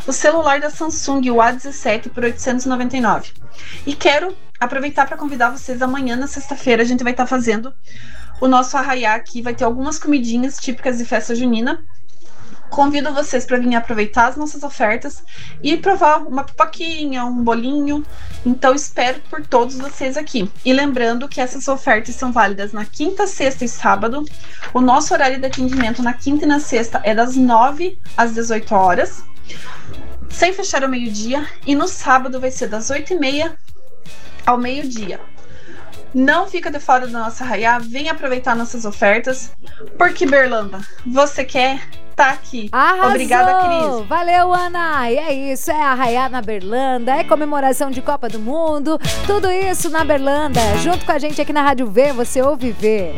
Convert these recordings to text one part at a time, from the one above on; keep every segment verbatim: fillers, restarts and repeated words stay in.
o celular da Samsung, o A dezessete, por oitocentos e noventa e nove reais. E quero aproveitar para convidar vocês amanhã, na sexta-feira, a gente vai estar fazendo o nosso arraiá aqui, vai ter algumas comidinhas típicas de festa junina. Convido vocês para virem aproveitar as nossas ofertas e provar uma pipoquinha, um bolinho. Então espero por todos vocês aqui. E lembrando que essas ofertas são válidas na quinta, sexta e sábado. O nosso horário de atendimento na quinta e na sexta é das nove às dezoito horas, sem fechar ao meio-dia. E no sábado vai ser das oito e meia ao meio-dia. Não fica de fora da nossa arraiá, vem aproveitar nossas ofertas, porque Berlanda, você quer, tá aqui. Arrasou! Obrigada, Cris. Valeu, Ana. E é isso, é arraiá na Berlanda, é comemoração de Copa do Mundo, tudo isso na Berlanda. Junto com a gente aqui na Rádio V, você ouve ver.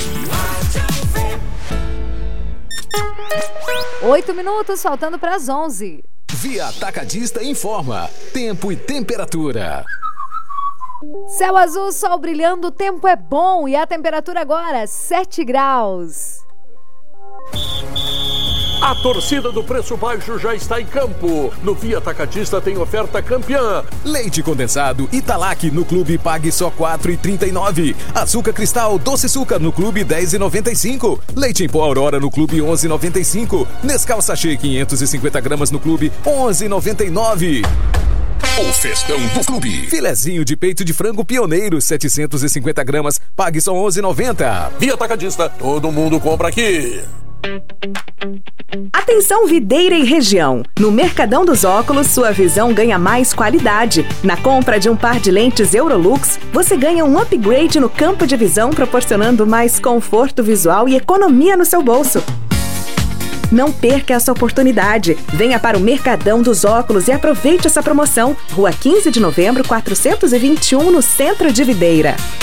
Oito minutos, faltando para as onze. Via Atacadista informa tempo e temperatura. Céu azul, sol brilhando, o tempo é bom e a temperatura agora sete graus. A torcida do Preço Baixo já está em campo. No Via Atacadista tem oferta campeã. Leite condensado Italac no clube pague só quatro reais e trinta e nove centavos. Açúcar cristal Doce Açúcar no clube dez reais e noventa e cinco centavos. Leite em pó Aurora no clube onze reais e noventa e cinco centavos. Nescau Sachê quinhentos e cinquenta gramas no clube onze reais e noventa e nove centavos. O festão do clube. Filezinho de peito de frango pioneiro, setecentos e cinquenta gramas, pague só onze reais e noventa centavos. Via Atacadista, todo mundo compra aqui. Atenção Videira e região. No Mercadão dos Óculos, sua visão ganha mais qualidade. Na compra de um par de lentes Eurolux, você ganha um upgrade no campo de visão, proporcionando mais conforto visual e economia no seu bolso. Não perca essa oportunidade. Venha para o Mercadão dos Óculos e aproveite essa promoção. Rua quinze de novembro, quatrocentos e vinte e um, no centro de Videira.